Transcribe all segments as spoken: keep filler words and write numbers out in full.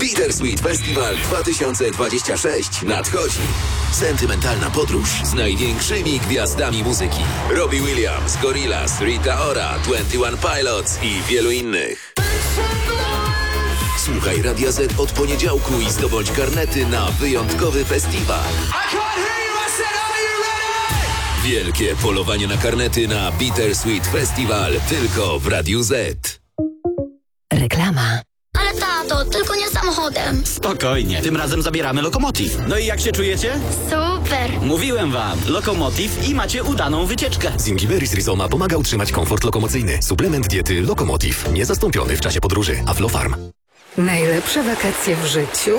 Bittersweet Festival dwa tysiące dwudziesty szósty nadchodzi. Sentymentalna podróż z największymi gwiazdami muzyki. Robbie Williams, Gorillaz, Rita Ora, dwadzieścia jeden Pilots i wielu innych. Słuchaj Radia Z od poniedziałku i zdobądź karnety na wyjątkowy festiwal. Wielkie polowanie na karnety na Bittersweet Festival tylko w Radiu Z. Reklama. Ale tato, tylko nie samochodem. Spokojnie, tym razem zabieramy Lokomotiv. No i jak się czujecie? Super. Mówiłem wam, Lokomotiv i macie udaną wycieczkę. Zingiberis Rizoma pomaga utrzymać komfort lokomocyjny. Suplement diety Lokomotiv. Niezastąpiony w czasie podróży. Aflofarm. Najlepsze wakacje w życiu?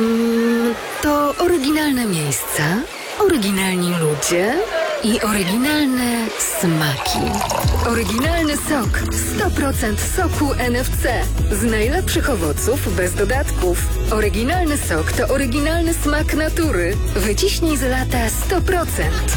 Mm, to oryginalne miejsca, oryginalni ludzie i oryginalne smaki. Oryginalny sok. sto procent soku N F C. Z najlepszych owoców bez dodatków. Oryginalny sok to oryginalny smak natury. Wyciśnij z lata sto procent.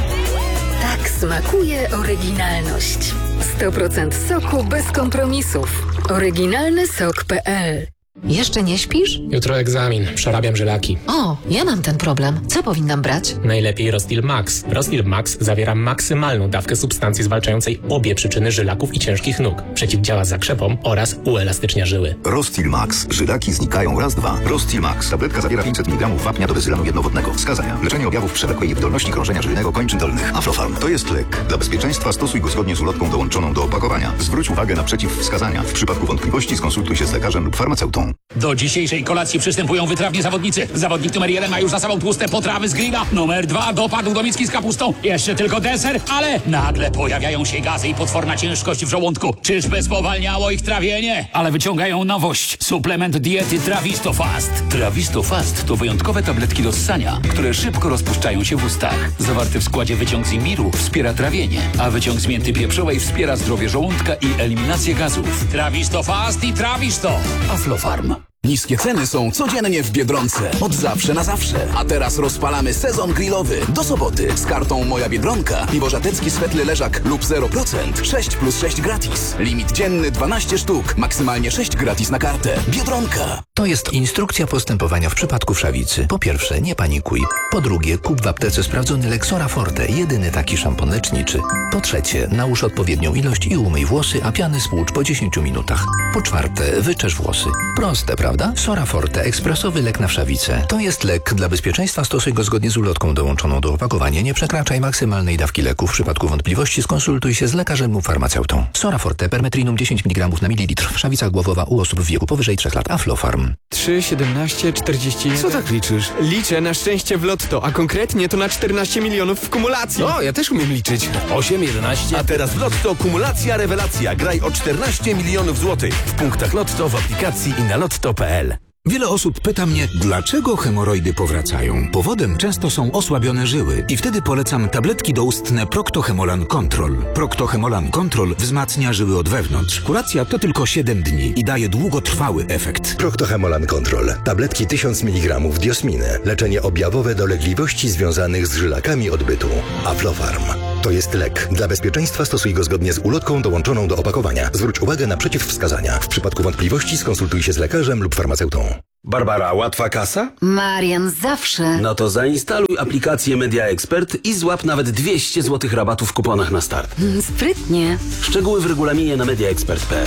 Tak smakuje oryginalność. sto procent soku bez kompromisów. oryginalny sok kropka p l. Jeszcze nie śpisz? Jutro egzamin. Przerabiam żylaki. O, ja mam ten problem. Co powinnam brać? Najlepiej Rostil Max. Rostil Max zawiera maksymalną dawkę substancji zwalczającej obie przyczyny żylaków i ciężkich nóg. Przeciwdziała zakrzepom oraz uelastycznia żyły. Rostil Max. Żylaki znikają raz, dwa. Rostil Max. Tabletka zawiera pięćset miligramów wapnia do bezylanu jednowodnego. Wskazania. Leczenie objawów przewlekłej niewydolności krążenia żylnego kończyn dolnych. Aflofarm. To jest lek. Dla bezpieczeństwa stosuj go zgodnie z ulotką dołączoną do opakowania. Zwróć uwagę na przeciwwskazania. W przypadku wątpliwości skonsultuj się z lekarzem lub farmaceutą. Do dzisiejszej kolacji przystępują wytrawni zawodnicy. Zawodnik numer jeden ma już za sobą tłuste potrawy z grilla. Numer dwa dopadł do miski z kapustą. Jeszcze tylko deser, ale nagle pojawiają się gazy i potworna ciężkość w żołądku. Czyżby spowalniało ich trawienie? Ale wyciągają nowość. Suplement diety Trawisto Fast. Trawisto Fast to wyjątkowe tabletki do ssania, które szybko rozpuszczają się w ustach. Zawarty w składzie wyciąg z imbiru wspiera trawienie, a wyciąg z mięty pieprzowej wspiera zdrowie żołądka i eliminację gazów. Trawisto Fast i Trawisto. Aflofarm. Niskie ceny są codziennie w Biedronce. Od zawsze na zawsze. A teraz rozpalamy sezon grillowy. Do soboty z kartą Moja Biedronka. Piwo żatecki swetle leżak lub zero procent. sześć plus sześć gratis. Limit dzienny dwanaście sztuk. Maksymalnie sześć gratis na kartę. Biedronka. To jest instrukcja postępowania w przypadku wszawicy. Po pierwsze, nie panikuj. Po drugie, kup w aptece sprawdzony Lexora Forte. Jedyny taki szampon leczniczy. Po trzecie, nałóż odpowiednią ilość i umyj włosy, a piany spłucz po dziesięciu minutach. Po czwarte, wyczesz włosy. Proste, prawda? Sora Forte, ekspresowy lek na wszawicę. To jest lek. Dla bezpieczeństwa stosuj go zgodnie z ulotką dołączoną do opakowania. Nie przekraczaj maksymalnej dawki leku. W przypadku wątpliwości skonsultuj się z lekarzem lub farmaceutą. Sora Forte, permetrinum dziesięć miligramów na mililitr. Wszawica głowowa u osób w wieku powyżej trzech lat. Aflofarm. trzy, siedemnaście, czterdzieści jeden. Co tak liczysz? Liczę na szczęście w lotto, a konkretnie to na czternaście milionów w kumulacji. O, ja też umiem liczyć. osiem, jedenaście. A teraz w Lotto kumulacja rewelacja. Graj o czternaście milionów złotych. W punktach Lotto, w aplikacji i na lotto kropka p l. Wiele osób pyta mnie, dlaczego hemoroidy powracają. Powodem często są osłabione żyły i wtedy polecam tabletki doustne Procto-Hemolan Control. Procto-Hemolan Control wzmacnia żyły od wewnątrz. Kuracja to tylko siedem dni i daje długotrwały efekt. Procto-Hemolan Control. Tabletki tysiąc miligramów diosminy. Leczenie objawowe dolegliwości związanych z żylakami odbytu. Aflofarm. To jest lek. Dla bezpieczeństwa stosuj go zgodnie z ulotką dołączoną do opakowania. Zwróć uwagę na przeciwwskazania. W przypadku wątpliwości skonsultuj się z lekarzem lub farmaceutą. Barbara, łatwa kasa? Marian, zawsze. No to zainstaluj aplikację Media Expert i złap nawet dwieście złotych rabatu w kuponach na start. Mm, sprytnie. Szczegóły w regulaminie na media expert kropka p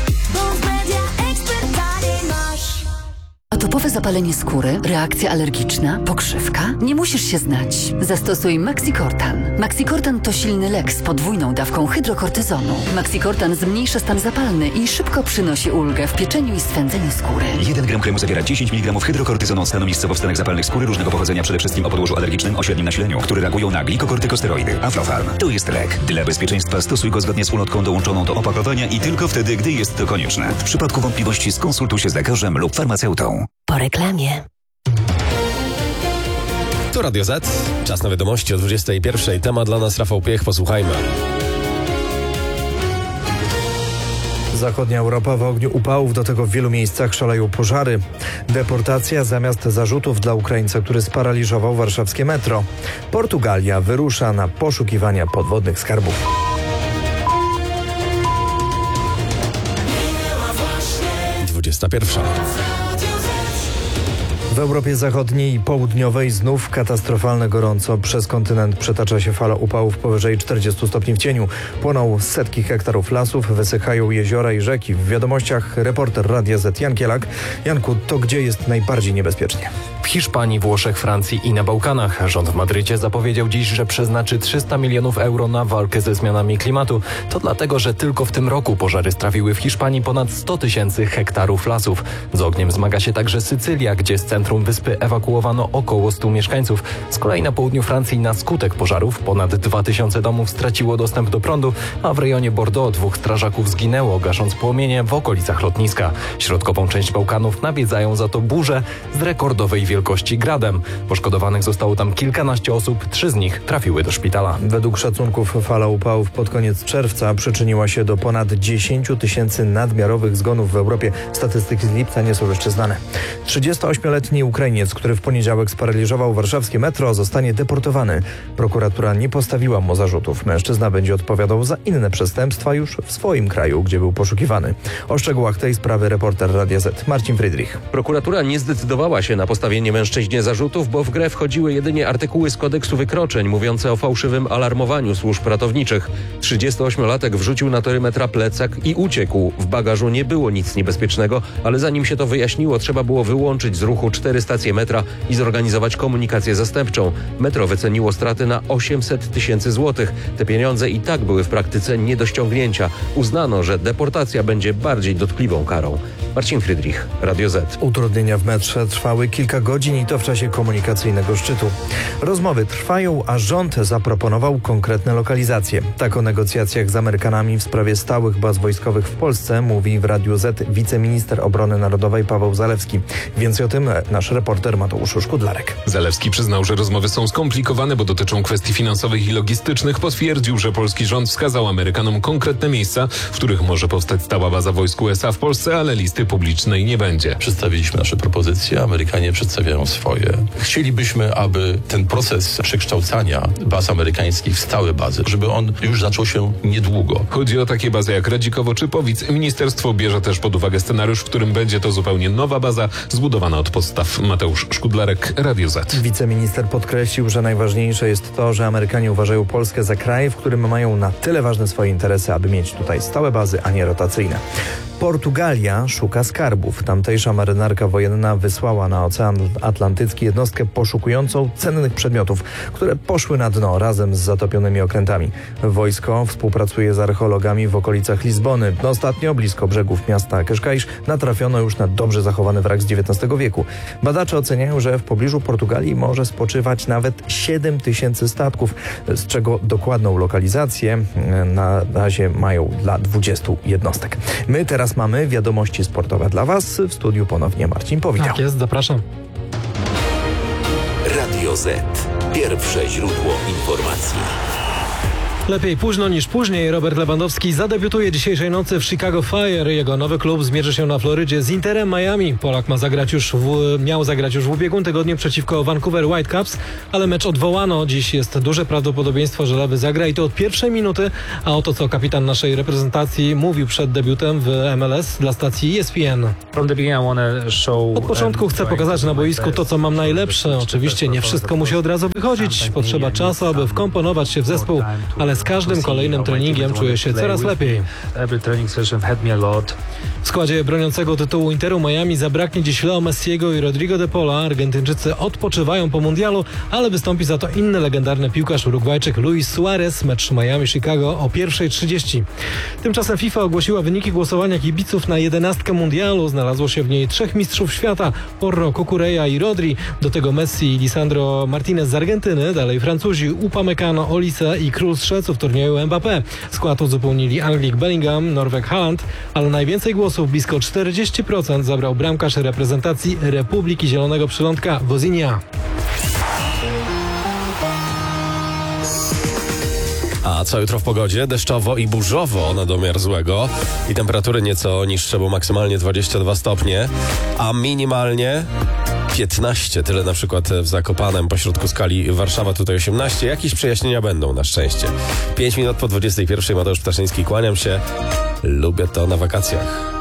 l. Atopowe zapalenie skóry, reakcja alergiczna, pokrzywka? Nie musisz się znać. Zastosuj Maxicortan. Maxicortan to silny lek z podwójną dawką hydrokortyzonu. Maxicortan zmniejsza stan zapalny i szybko przynosi ulgę w pieczeniu i swędzeniu skóry. jeden gram kremu zawiera dziesięć miligramów hydrokortyzonu od stanu miejscowo-wstanek zapalnych skóry różnego pochodzenia, przede wszystkim o podłożu alergicznym o średnim nasileniu, które reagują na glikokortykosteroidy. Aflofarm. To jest lek. Dla bezpieczeństwa stosuj go zgodnie z ulotką dołączoną do opakowania i tylko wtedy, gdy jest to konieczne. W przypadku wątpliwości skonsultuj się z lekarzem lub farmaceutą. Po reklamie. Tu Radio Z. Czas na wiadomości o dwudziestej pierwszej. Temat dla nas Rafał Piech. Posłuchajmy. Zachodnia Europa w ogniu upałów, do tego w wielu miejscach szaleją pożary. Deportacja zamiast zarzutów dla Ukraińca, który sparaliżował warszawskie metro. Portugalia wyrusza na poszukiwania podwodnych skarbów. dwudziesta pierwsza. W Europie Zachodniej i Południowej znów katastrofalne gorąco. Przez kontynent przetacza się fala upałów powyżej czterdziestu stopni w cieniu. Płoną setki hektarów lasów, wysychają jeziora i rzeki. W wiadomościach reporter Radia Z Jan Kielak. Janku, to gdzie jest najbardziej niebezpiecznie? W Hiszpanii, Włoszech, Francji i na Bałkanach. Rząd w Madrycie zapowiedział dziś, że przeznaczy trzysta milionów euro na walkę ze zmianami klimatu. To dlatego, że tylko w tym roku pożary strawiły w Hiszpanii ponad sto tysięcy hektarów lasów. Z ogniem zmaga się także Sycylia, gdzie z centrum wyspy ewakuowano około stu mieszkańców. Z kolei na południu Francji na skutek pożarów ponad dwa tysiące domów straciło dostęp do prądu, a w rejonie Bordeaux dwóch strażaków zginęło, gasząc płomienie w okolicach lotniska. Środkową część Bałkanów nawiedzają za to burze z rekordowej wielkości gradem. Poszkodowanych zostało tam kilkanaście osób, trzy z nich trafiły do szpitala. Według szacunków fala upałów pod koniec czerwca przyczyniła się do ponad dziesięciu tysięcy nadmiarowych zgonów w Europie. Statystyki z lipca nie są jeszcze znane. trzydziestoośmioletni Ukrainiec, który w poniedziałek sparaliżował warszawskie metro, zostanie deportowany. Prokuratura nie postawiła mu zarzutów. Mężczyzna będzie odpowiadał za inne przestępstwa już w swoim kraju, gdzie był poszukiwany. O szczegółach tej sprawy reporter Radia Z Marcin Friedrich. Prokuratura nie zdecydowała się na postawienie mężczyźnie zarzutów, bo w grę wchodziły jedynie artykuły z kodeksu wykroczeń mówiące o fałszywym alarmowaniu służb ratowniczych. trzydziestoośmiolatek wrzucił na tory metra plecak i uciekł. W bagażu nie było nic niebezpiecznego, ale zanim się to wyjaśniło, trzeba było wyłączyć z ruchu cztery stacje metra i zorganizować komunikację zastępczą. Metro wyceniło straty na osiemset tysięcy złotych. Te pieniądze i tak były w praktyce nie do ściągnięcia. Uznano, że deportacja będzie bardziej dotkliwą karą. Marcin Friedrich, Radio Z. Utrudnienia w metrze trwały kilka godzin i to w czasie komunikacyjnego szczytu. Rozmowy trwają, a rząd zaproponował konkretne lokalizacje. Tak o negocjacjach z Amerykanami w sprawie stałych baz wojskowych w Polsce mówi w Radiu Z wiceminister obrony narodowej Paweł Zalewski. Więcej o tym nasz reporter Mateusz Szkudlarek. Zalewski przyznał, że rozmowy są skomplikowane, bo dotyczą kwestii finansowych i logistycznych. Potwierdził, że polski rząd wskazał Amerykanom konkretne miejsca, w których może powstać stała baza wojsk U S A w Polsce, ale listy publicznej nie będzie. Przedstawiliśmy nasze propozycje, Amerykanie przedstawiają swoje. Chcielibyśmy, aby ten proces przekształcania baz amerykańskich w stałe bazy, żeby on już zaczął się niedługo. Chodzi o takie bazy jak Radzikowo czy Powic. Ministerstwo bierze też pod uwagę scenariusz, w którym będzie to zupełnie nowa baza, zbudowana od podstaw. Mateusz Szkudlarek, Radio Z. Wiceminister podkreślił, że najważniejsze jest to, że Amerykanie uważają Polskę za kraj, w którym mają na tyle ważne swoje interesy, aby mieć tutaj stałe bazy, a nie rotacyjne. Portugalia szuka skarbów. Tamtejsza marynarka wojenna wysłała na Ocean Atlantycki jednostkę poszukującą cennych przedmiotów, które poszły na dno razem z zatopionymi okrętami. Wojsko współpracuje z archeologami w okolicach Lizbony. Ostatnio blisko brzegów miasta Cascais natrafiono już na dobrze zachowany wrak z dziewiętnastego wieku. Badacze oceniają, że w pobliżu Portugalii może spoczywać nawet siedem tysięcy statków, z czego dokładną lokalizację na razie mają dla dwudziestu jednostek. My teraz mamy wiadomości sportowe dla Was. W studiu ponownie Marcin Powidział. Tak jest, zapraszam. Radio Z. Pierwsze źródło informacji. Lepiej późno niż później. Robert Lewandowski zadebiutuje dzisiejszej nocy w Chicago Fire. Jego nowy klub zmierzy się na Florydzie z Interem Miami. Polak ma zagrać już w, miał zagrać już w ubiegłym tygodniu przeciwko Vancouver Whitecaps, ale mecz odwołano. Dziś jest duże prawdopodobieństwo, że Lewy zagra i to od pierwszej minuty. A oto co kapitan naszej reprezentacji mówił przed debiutem w M L S dla stacji E S P N. Od początku chcę pokazać na boisku to, co mam najlepsze. Oczywiście nie wszystko musi od razu wychodzić. Potrzeba czasu, aby wkomponować się w zespół, ale z każdym kolejnym treningiem czuję się coraz lepiej. W składzie broniącego tytułu Interu Miami zabraknie dziś Leo Messiego i Rodrigo de Paula. Argentyńczycy odpoczywają po mundialu, ale wystąpi za to inny legendarny piłkarz Urugwajczyk Luis Suarez. Mecz Miami-Chicago o pierwszej trzydzieści. Tymczasem FIFA ogłosiła wyniki głosowania kibiców na jedenastkę mundialu. Znalazło się w niej trzech mistrzów świata: Porro, Cucurella i Rodri. Do tego Messi i Lisandro Martinez z Argentyny. Dalej Francuzi Upamecano, Olise i król strzelców turnieju Mbappé. Skład uzupełnili Anglik Bellingham, Norweg Haaland, ale najwięcej głosów, blisko czterdzieści procent, zabrał bramkarz reprezentacji Republiki Zielonego Przylądka Wozinia. A co jutro w pogodzie? Deszczowo i burzowo na domiar złego i temperatury nieco niższe, bo maksymalnie dwadzieścia dwa stopnie, a minimalnie piętnaście, tyle na przykład w Zakopanem, pośrodku skali Warszawa, tutaj osiemnaście. Jakieś przejaśnienia będą, na szczęście. pięć minut po dwudziestej pierwszej, Mateusz Ptaszyński, kłaniam się. Lubię to na wakacjach.